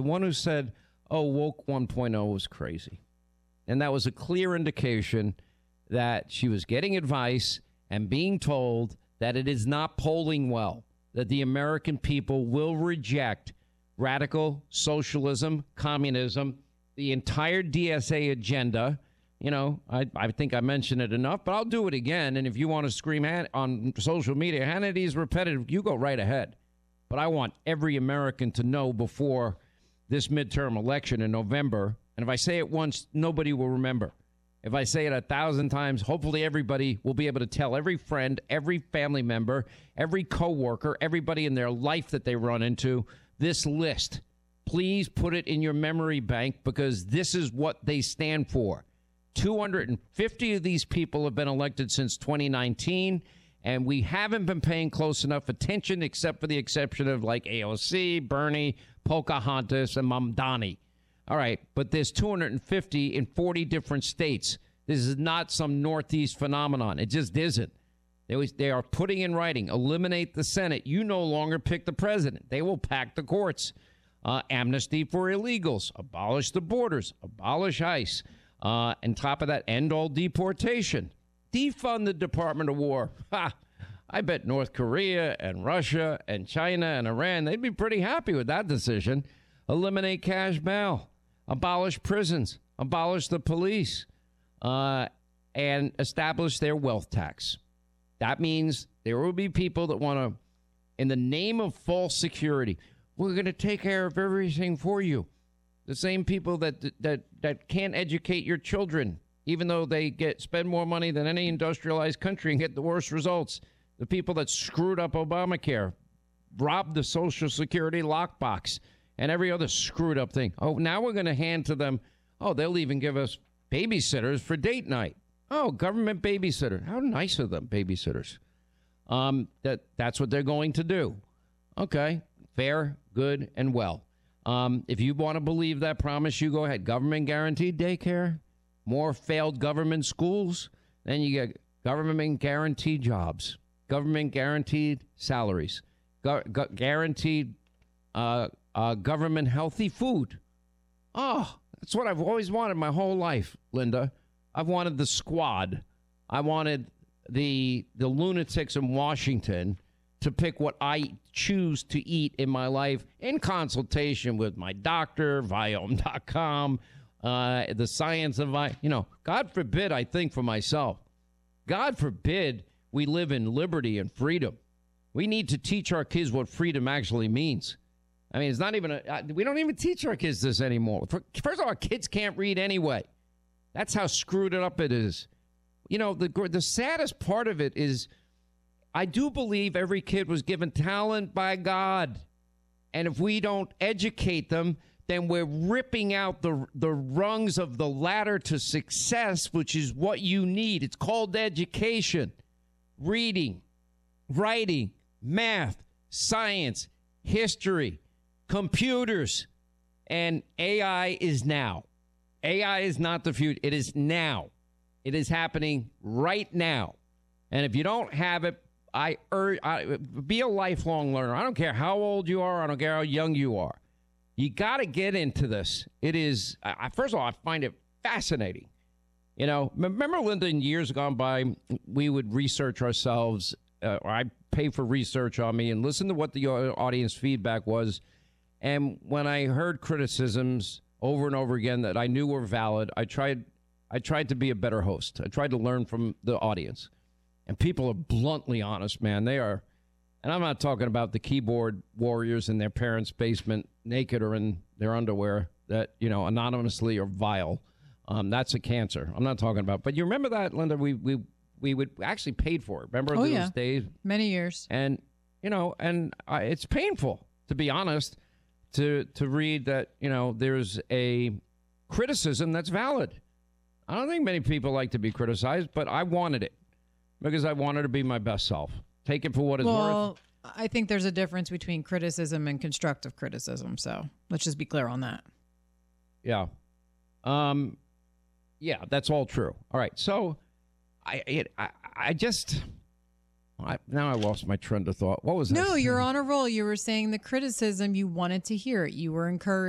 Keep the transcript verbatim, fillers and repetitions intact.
the one who said, oh, woke one point oh was crazy. And that was a clear indication that she was getting advice and being told that it is not polling well, that the American people will reject radical socialism, communism, the entire D S A agenda. You know, I, I think I mentioned it enough, but I'll do it again. And if you want to scream at, on social media, Hannity's repetitive, you go right ahead. But I want every American to know before this midterm election in November. And if I say it once, nobody will remember. If I say it a thousand times, hopefully everybody will be able to tell every friend, every family member, every coworker, everybody in their life that they run into this list. Please put it in your memory bank, because this is what they stand for. two hundred fifty of these people have been elected since twenty nineteen, and we haven't been paying close enough attention, except for the exception of like A O C, Bernie, Pocahontas, and Mamdani. All right, but there's two hundred fifty in forty different states. This is not some Northeast phenomenon. It just isn't. They, was, they are putting in writing, eliminate the Senate. You no longer pick the president. They will pack the courts. Uh, amnesty for illegals. Abolish the borders. Abolish ICE. Uh, and top of that, end all deportation. Defund the Department of War. Ha! I bet North Korea and Russia and China and Iran, they'd be pretty happy with that decision. Eliminate cash bail. Abolish prisons. Abolish the police. Uh, and establish their wealth tax. That means there will be people that want to, in the name of false security, we're going to take care of everything for you. The same people that that that can't educate your children, even though they get spend more money than any industrialized country and get the worst results. The people that screwed up Obamacare, robbed the Social Security lockbox, and every other screwed up thing. Oh, now we're going to hand to them. Oh, they'll even give us babysitters for date night. Oh, government babysitter. How nice of them, babysitters. Um, that that's what they're going to do. Okay, fair, good, and well. Um, if you want to believe that promise, you go ahead. Government guaranteed daycare, more failed government schools, then you get government guaranteed jobs, government guaranteed salaries, gu- gu- guaranteed uh, uh, government healthy food. Oh, that's what I've always wanted my whole life, Linda. I've wanted the squad. I wanted the the lunatics in Washington to pick what I choose to eat in my life in consultation with my doctor, Viome dot com, uh, the science of, you know, God forbid I think for myself. God forbid we live in liberty and freedom. We need to teach our kids what freedom actually means. I mean, it's not even, a, we don't even teach our kids this anymore. First of all, kids can't read anyway. That's how screwed up it is. You know, the the saddest part of it is, I do believe every kid was given talent by God. And if we don't educate them, then we're ripping out the, the rungs of the ladder to success, which is what you need. It's called education. Reading, writing, math, science, history, computers, and A I is now. A I is not the future. It is now. It is happening right now. And if you don't have it, I urge, I, be a lifelong learner. I don't care how old you are. I don't care how young you are. You got to get into this. It is, I, first of all, I find it fascinating. You know, remember, Linda, in years gone by, we would research ourselves, uh, or I'd pay for research on me and listen to what the audience feedback was. And when I heard criticisms over and over again that I knew were valid, I tried, I tried to be a better host. I tried to learn from the audience. And people are bluntly honest, man. They are. And I'm not talking about the keyboard warriors in their parents' basement, naked or in their underwear, that, you know, anonymously are vile. Um, that's a cancer. I'm not talking about. But you remember that, Linda? We we we would actually paid for it. Remember oh, those yeah. days? Many years. And, you know, and I, it's painful, to be honest, to to read that, you know, there's a criticism that's valid. I don't think many people like to be criticized, but I wanted it. Because I wanted to be my best self. Take it for what it's well, worth. I think there's a difference between criticism and constructive criticism. So let's just be clear on that. Yeah. Um, yeah, that's all true. All right. So I it, I, I just, I, now I lost my trend of thought. What was that? No, you're on a roll. You were saying the criticism, you wanted to hear it. You were encouraged.